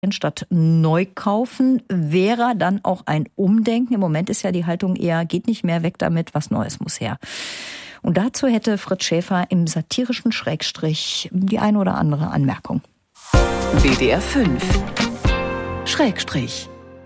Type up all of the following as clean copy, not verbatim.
Statt neu kaufen, wäre dann auch ein Umdenken. Im Moment ist ja die Haltung eher, geht nicht mehr, weg damit, was Neues muss her. Und dazu hätte Fritz Schäfer im satirischen Schrägstrich die eine oder andere Anmerkung. WDR 5 Schrägstrich.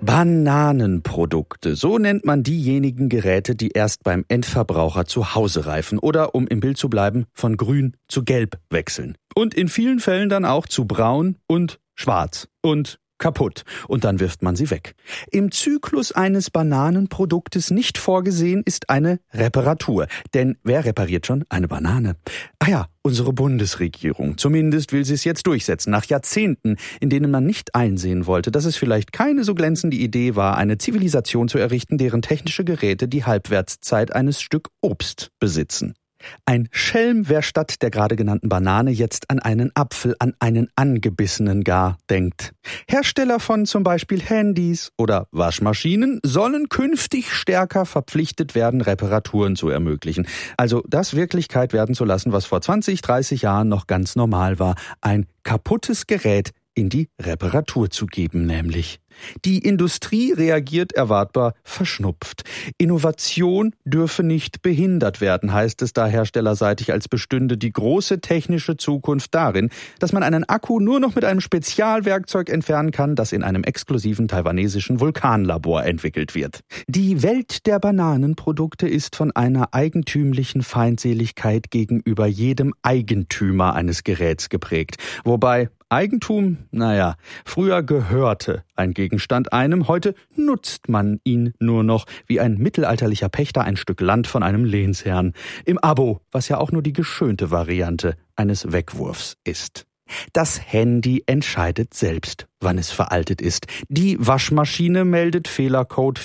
Bananenprodukte, so nennt man diejenigen Geräte, die erst beim Endverbraucher zu Hause reifen oder, um im Bild zu bleiben, von grün zu gelb wechseln. Und in vielen Fällen dann auch zu braun und schwarz und kaputt. Und dann wirft man sie weg. Im Zyklus eines Bananenproduktes nicht vorgesehen ist eine Reparatur. Denn wer repariert schon eine Banane? Ah ja, unsere Bundesregierung. Zumindest will sie es jetzt durchsetzen. Nach Jahrzehnten, in denen man nicht einsehen wollte, dass es vielleicht keine so glänzende Idee war, eine Zivilisation zu errichten, deren technische Geräte die Halbwertszeit eines Stück Obst besitzen. Ein Schelm, wer statt der gerade genannten Banane jetzt an einen Apfel, an einen angebissenen gar denkt. Hersteller von zum Beispiel Handys oder Waschmaschinen sollen künftig stärker verpflichtet werden, Reparaturen zu ermöglichen. Also das Wirklichkeit werden zu lassen, was vor 20, 30 Jahren noch ganz normal war. Ein kaputtes Gerät in die Reparatur zu geben, nämlich. Die Industrie reagiert erwartbar verschnupft. Innovation dürfe nicht behindert werden, heißt es da herstellerseitig, als bestünde die große technische Zukunft darin, dass man einen Akku nur noch mit einem Spezialwerkzeug entfernen kann, das in einem exklusiven taiwanesischen Vulkanlabor entwickelt wird. Die Welt der Bananenprodukte ist von einer eigentümlichen Feindseligkeit gegenüber jedem Eigentümer eines Geräts geprägt. Wobei Eigentum, früher gehörte ein Gegenstand einem, heute nutzt man ihn nur noch wie ein mittelalterlicher Pächter ein Stück Land von einem Lehnsherrn. Im Abo, was ja auch nur die geschönte Variante eines Wegwurfs ist. Das Handy entscheidet selbst, wann es veraltet ist. Die Waschmaschine meldet Fehlercode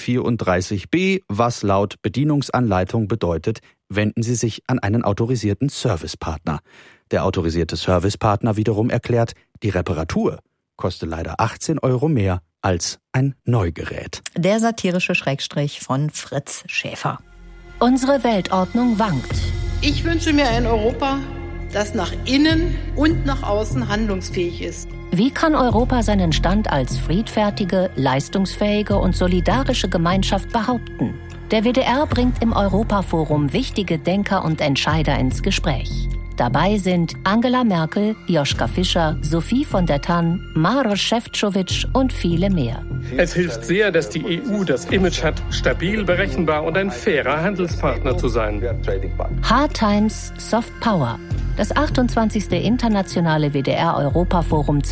34b, was laut Bedienungsanleitung bedeutet, wenden Sie sich an einen autorisierten Servicepartner. Der autorisierte Servicepartner wiederum erklärt, die Reparatur koste leider 18 € mehr als ein Neugerät. Der satirische Schrägstrich von Fritz Schäfer. Unsere Weltordnung wankt. Ich wünsche mir ein Europa, das nach innen und nach außen handlungsfähig ist. Wie kann Europa seinen Stand als friedfertige, leistungsfähige und solidarische Gemeinschaft behaupten? Der WDR bringt im Europaforum wichtige Denker und Entscheider ins Gespräch. Dabei sind Angela Merkel, Joschka Fischer, Sophie von der Tann, Maroš Šefčovič und viele mehr. Es hilft sehr, dass die EU das Image hat, stabil, berechenbar und ein fairer Handelspartner zu sein. Hard Times, Soft Power. Das 28. Internationale WDR-Europaforum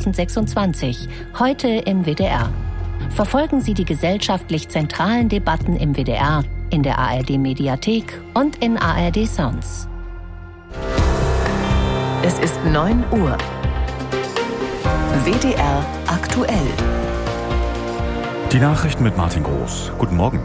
2026. Heute im WDR. Verfolgen Sie die gesellschaftlich zentralen Debatten im WDR, in der ARD-Mediathek und in ARD Sounds. Es ist 9 Uhr. WDR aktuell. Die Nachrichten mit Martin Groß. Guten Morgen.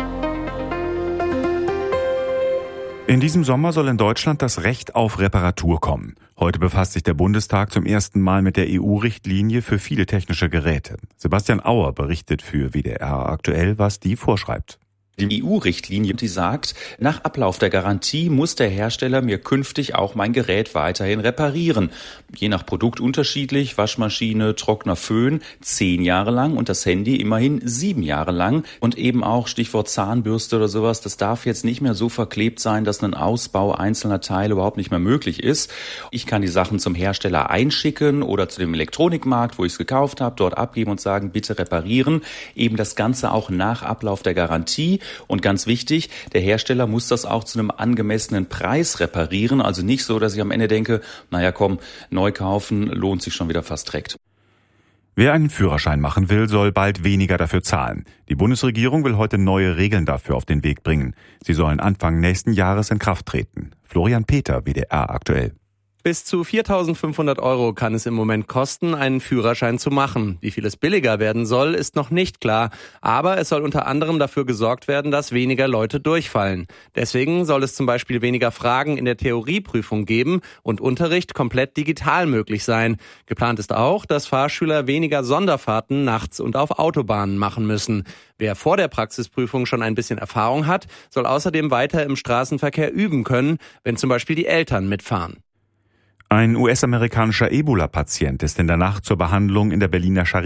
In diesem Sommer soll in Deutschland das Recht auf Reparatur kommen. Heute befasst sich der Bundestag zum ersten Mal mit der EU-Richtlinie für viele technische Geräte. Sebastian Auer berichtet für WDR aktuell, was die vorschreibt. Die EU-Richtlinie, die sagt, nach Ablauf der Garantie muss der Hersteller mir künftig auch mein Gerät weiterhin reparieren. Je nach Produkt unterschiedlich, Waschmaschine, Trockner, Föhn 10 Jahre lang und das Handy immerhin 7 Jahre lang. Und eben auch Stichwort Zahnbürste oder sowas, das darf jetzt nicht mehr so verklebt sein, dass ein Ausbau einzelner Teile überhaupt nicht mehr möglich ist. Ich kann die Sachen zum Hersteller einschicken oder zu dem Elektronikmarkt, wo ich es gekauft habe, dort abgeben und sagen, bitte reparieren. Eben das Ganze auch nach Ablauf der Garantie. Und ganz wichtig, der Hersteller muss das auch zu einem angemessenen Preis reparieren. Also nicht so, dass ich am Ende denke, neu kaufen lohnt sich schon wieder fast direkt. Wer einen Führerschein machen will, soll bald weniger dafür zahlen. Die Bundesregierung will heute neue Regeln dafür auf den Weg bringen. Sie sollen Anfang nächsten Jahres in Kraft treten. Florian Peter, WDR aktuell. Bis zu 4.500 € kann es im Moment kosten, einen Führerschein zu machen. Wie viel es billiger werden soll, ist noch nicht klar. Aber es soll unter anderem dafür gesorgt werden, dass weniger Leute durchfallen. Deswegen soll es zum Beispiel weniger Fragen in der Theorieprüfung geben und Unterricht komplett digital möglich sein. Geplant ist auch, dass Fahrschüler weniger Sonderfahrten nachts und auf Autobahnen machen müssen. Wer vor der Praxisprüfung schon ein bisschen Erfahrung hat, soll außerdem weiter im Straßenverkehr üben können, wenn zum Beispiel die Eltern mitfahren. Ein US-amerikanischer Ebola-Patient ist in der Nacht zur Behandlung in der Berliner Charité